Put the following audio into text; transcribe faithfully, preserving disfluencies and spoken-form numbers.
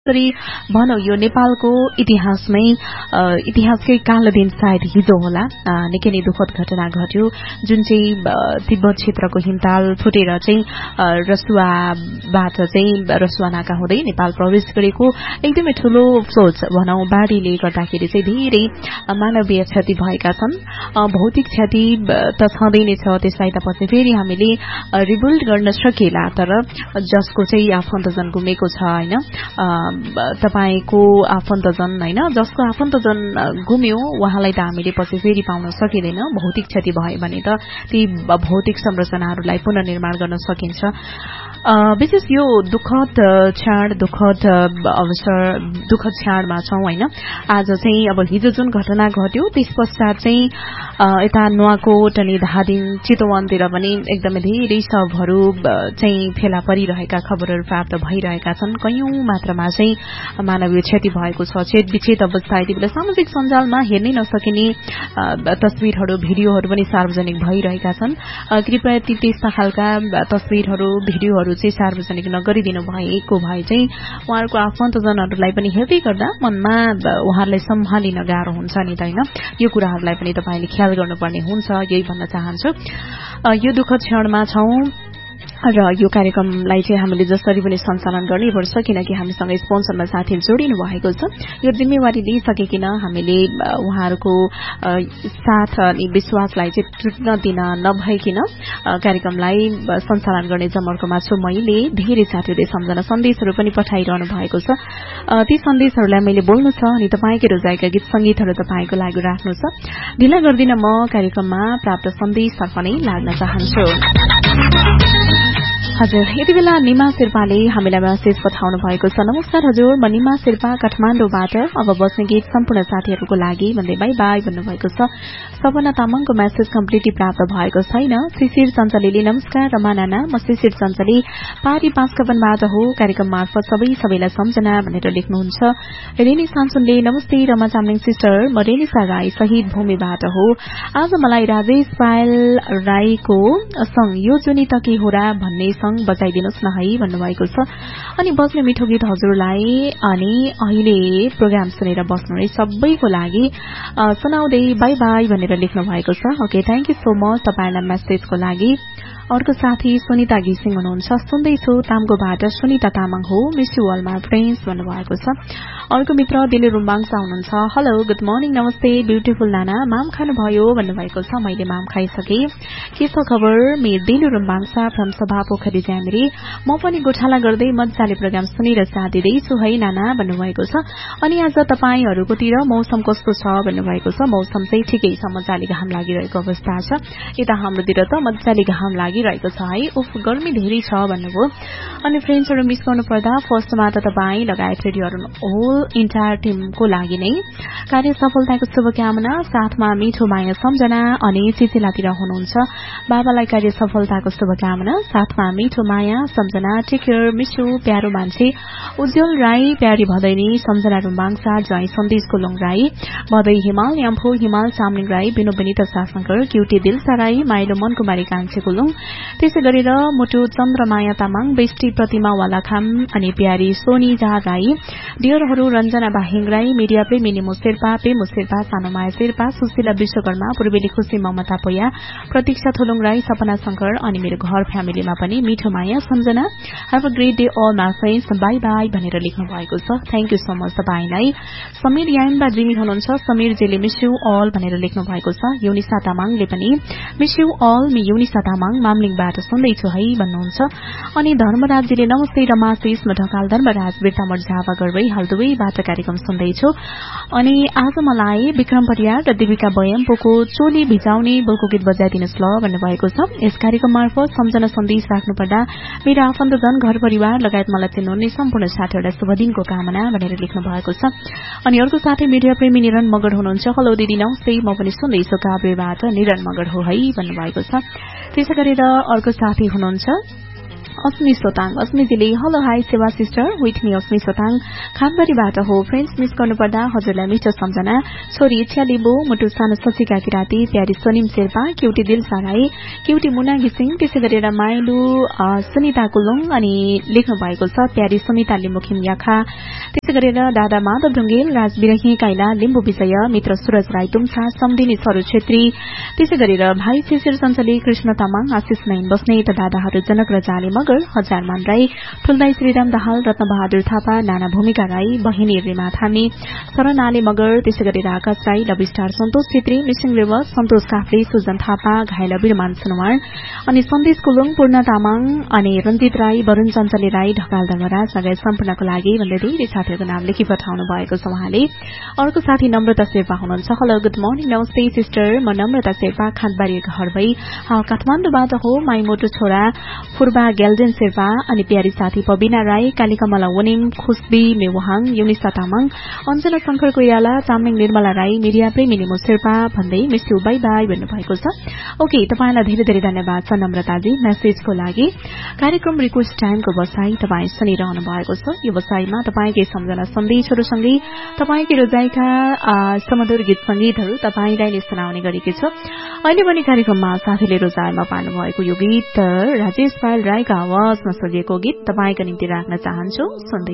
गरी भनौँ यो नेपालको इतिहासमै इतिहासकै कालो दिन सायद हिजो होला। निकै नै दुःखद घटना घट्यो जुन चाहिँ तिब्बत क्षेत्रको हिमताल फुटेर चाहिँ रसुवाबाट चाहिँ रसुवा नाका हुँदै नेपाल प्रवेश गरेको एकदमै ठूलो फ्लोज भनौँ बाढीले गर्दाखेरि चाहिँ धेरै मानवीय क्षति भएका छन्। भौतिक क्षति त छँदै नै छ, त्यसलाई त पछि फेरि हामीले रिबिल्ड गर्न सकेला, तर जसको चाहिँ आफन्तजन गुमेको छ हैन, तपाईको आफन्तजन हैन, जसको आफन्तजन गुम्यो उहाँलाई त हामीले पछि फेरि पाउन सकिँदैन। भौतिक क्षति भयो भने त ती भौतिक संरचनाहरूलाई पुनर्निर्माण गर्न सकिन्छ। विशेष यो दुःखद क्षण दुःखद अवसर दुःखद क्षणमा छौं हैन। आज चाहिँ अब हिजो जुन घटना घट्यो त्यस पश्चात चाहिँ यता नुवाकोट अनि धादिङ चितवनतिर पनि एकदमै धेरै शवहरू चाहिँ फेला परिरहेका खबरहरू प्राप्त भइरहेका छन्। कयौं मात्रामा चाहिँ मानवीय क्षति भएको छ। छेद विच्छेद अवस्था यति बेला सामाजिक सञ्जालमा हेर्नै नसकिने तस्बिरहरू भिडियोहरू पनि सार्वजनिक भइरहेका छन्। कृपया ती त्यस्ता खालका तस्बिरहरू भिडियोहरू चाहिँ सार्वजनिक नगरिदिनु भएको भए चाहिँ उहाँहरूको आफन्तजनहरूलाई पनि हेर्दै गर्दा मनमा उहाँहरूलाई सम्हालिन गाह्रो हुन्छ नि त हैन। यो कुराहरूलाई पनि तपाईले ख्याल गर्नुपर्ने हुन्छ, यही भन्न चाहन्छु। यो दुःखद क्षणमा छौं र यो कार्यक्रमलाई चाहिँ हामीले जसरी पनि सञ्चालन गर्नै पर्छ, किनकि हामीसँग स्पोन्सरमा साथीहरू जोडिनु भएको छ। यो जिम्मेवारी लिइसकेकिन हामीले उहाँहरूको साथ अनि विश्वासलाई चाहिँ टुट्न दिन नभइकिन कार्यक्रमलाई सञ्चालन गर्ने जमर्कोमा छु मैले। धेरै साथीहरूले सम्झना सन्देशहरू पनि पठाइरहनु भएको छ। ती सन्देशहरूलाई मैले बोल्नु छ अनि तपाईकै रोजाइका गीत संगीतहरू तपाईको लागि राख्नु छ। ढिला गर्दिन म कार्यक्रममा प्राप्त सन्देशतर्फ नै लाग्न चाहन्छु। हजुर, यति बेला निमा शेर्पाले हामीलाई मेसेज पठाउनु भएको छ। नमस्कार हजुर, म निमा शेर्पा काठमाडौँबाट अब बस्ने गीत सम्पूर्ण साथीहरूको लागि भन्दै बाई बाई भन्नुभएको छ। सपना तामाङको मेसेज कम्प्लिटली प्राप्त भएको छैन। शिशिर चञ्चलीले नमस्कार रमा नाना, म शिशिर चञ्चली पारी पाँचकपनबाट हो, कार्यक्रम मार्फत सबै सबैलाई सम्झना भनेर लेख्नुहुन्छ। रेनी सान्सुनले नमस्ते रमा चामलिङ सिस्टर, म रेनिसा राई शहीद भूमिबाट हो। आज मलाई राजेश पायल राईको सङ यो जुनी तकी होरा भन्ने बजाइदिनुहोस् न है भन्नुभएको छ। अनि बज्ने मिठो गीत हजुरलाई अनि अहिले प्रोग्राम सुनेर बस्नुहुने सबैको लागि सुनाउँदै बाई बाई भनेर लेख्नु भएको छ। Okay, thank you so much तपाईलाई मेसेजको लागि। अर्को साथी सुनिता घिसिङ हुनुहुन्छ। सुन्दैछु तामगोबाट सुनिता तामाङ हो, miss you all my friends भन्नुभएको छ। अर्को मित्र दिलु रुम्बाङसा हुनुहुन्छ। हेलो गुड मर्निङ, नमस्ते ब्युटिफुल नाना, माम खानुभयो भन्नुभएको छ। मैले माम खाइसके। के छ खबर? मे दिलु रुम्बाङसा फ्रम सभा पोखरी ज्यामिरे, म पनि गोठाला गर्दै मजाले प्रोग्राम सुनेर साथ दिँदैछु है नाना भन्नुभएको छ। अनि आज तपाईहरूकोतिर मौसम कस्तो छ भन्नुभएको छ। मौसम चाहिँ ठिकै छ, मजाले घाम लागिरहेको अवस्था छ। यता हाम्रोतिर त मजाले घाम लागिरहेको छ है। उफ, गर्मी धेरै छ भन्नुभयो। अनि फ्रेन्ड्सहरू मिस गर्नु पर्दा फर्स्टमा त तपाईँ लगायत रेडियो होल इन्टायर टिमको लागि नै कार्य सफलताको शुभकामना, साथमा मिठो माया सम्झना अनि चिचिलातिर हुनुहुन्छ। बाबालाई कार्य सफलताको शुभकामना, साथमा मिठो माया सम्झना, टेक केयर, मिस यु प्यारो मान्छे उज्जवल राई, प्यारी भदैनी सम्झना रुम्बाङसा, जय सन्देश कुलुङ राई, भदै हिमाल याम्फो हिमाल चामलिङ राई, बिनु बनिता शासनकर, क्युटी दिलसा राई, माइलो मनकुमारी कान्छे कुलुङ, त्यसै गरेर मुटु चन्द्रमाया तामाङ, बेष्टी प्रतिमा वालाखाम अनि प्यारी सोनी झा राई, डियरहरू रञ्जना बाहिङ राई, मिडिया प्रेमी निमो शेर्पा, पेमो शेर्पा, सानोमाया शेर्पा, सुशीला विश्वकर्मा, पूर्वेली खुशी ममता पोया, प्रतीक्षा थोलुङ राई, सपना शंकर अनि मेरो घर फ्यामिलीमा पनि मिठो माया सम्झना। Have a great day all my friends, by by भनेर लेख्नु भएको छ। थ्याङ्क यू सो मच तपाईलाई। समीर याङबा जिमी हुनुहुन्छ। समीर जेले मिस यु अल भनेर लेख्नु भएको छ। युनिसा तामाङले पनि miss you all, me Yunisa Tamang मामलिङबाट सुन्दैछु है भन्नुहुन्छ। अनि धर्मराजजीले नमस्ते रमाशिष, म ढकाल धर्मराज बिर्तामठ झापा गर्दै हाल दुवैबाट कार्यक्रम सुन्दैछु। अनि आज मलाई विक्रम परियार र देविका बयम्पोको चोली भिजाउने बोलको गीत बजाइदिनुहोस् ल भन्नुभएको छ। यस कार्यक्रम मार्फत सम्झना सन्देश राख्नुपर्दा मेरो आफन्तजन घर परिवार लगायत मलाई चिन्नुहुने सम्पूर्ण साथीहरूलाई शुभ दिनको कामना भनेर लेख्नु भएको छ। अनि अर्को साथी मिडिया प्रेमी निरन मगर हुनुहुन्छ। हेलो दिदी नमस्ते, म पनि सुन्दैछु काभ्रेबाट निरन मगर हो है भन्नुभएको छ। त्यसै गरेर अर्को साथी हुनुहुन्छ अस्मी सोताङ अस्मीजीले हेलो हाई सेवा सिस्टर विथ मी अस्मी सोताङ खानबारीबाट हो फ्रेन्ड्स मिस गर्नुपर्दा हजुरलाई मिठो सम्झना छोरी इच्छा लिम्बू मुटु सानो सचिका किराती प्यारी सोनिम शेर्पा क्युटी दिल साराई क्युटी मुना घिसिङ त्यसै गरेर माइलु सुनिता कुलुङ अनि लेख्नु भएको छ प्यारी सुनिता लिम्बू खिमयाखा त्यसै गरेर दादा माधव ढुङ्गेल राजबिरही काइला लिम्बू विजय मित्र सुरज राई तुमसा सम्दिनी सरू छेत्री त्यसै गरेर भाइ शिशिर सञ्चली कृष्ण तामाङ आशिष नयन बस्नेत दादाहरू जनक र जाले मगर हजारमान राई ठुलदाई श्रीराम दाहाल रत्नबहादुर थापा नाना भूमिका राई बहिनी रेमा थामी शरण आले मगर त्यसै गरेर आकाश राई लव स्टार सन्तोष छेत्री मिसिङ रेवस सन्तोष काफ्ले सुजन थापा घाइला बिरमान सुनवार अनि सन्देश कुलुङ पूर्ण तामाङ अनि रञ्जित राई वरूण चञ्चले राई ढकाल दमरा लगायत सम्पूर्णको लागि भन्दै धेरै साथीहरूको नाम लेखी पठाउनु भएको छ उहाँले अर्को साथी नम्रता शेर्पा हुनुहुन्छ हेलो गुड मर्निङ नमस्ते सिस्टर म नम्रता शेर्पा खानबारी घर भई काठमाडौँबाट हो माई मोटो छोरा फुर्बा गेल्डेन शेर्पा अनि प्यारी साथी पबिना राई कालिकमला वनिम खुशबी मेवहाङ युनिसा तामाङ अञ्जना शंकर कोइराला चामलिङ निर्मला राई मिडिया प्रेमी निमो शेर्पा भन्दै मिस यू बाई बाई भन्नुभएको छ ओके तपाईलाई धेरै धेरै धन्यवाद छ नम्रताजी मेसेजको लागि कार्यक्रम रिक्वेस्ट टाइमको बसाई तपाई सुनिरहनु भएको छ यो बसाईमा तपाईकै सम्झना सन्देशहरूसँगै तपाईकै रोजाइका समधुर गीत संगीतहरू तपाईलाई नै सुनाउने गरेकी छु अहिले पनि कार्यक्रममा साथीले रोजाइमा पार्नु भएको यो गीत राजेश पाल राईका आवाजमा सजिएको गीत तपाईका निम्ति राख्न चाहन्छु सुन्दै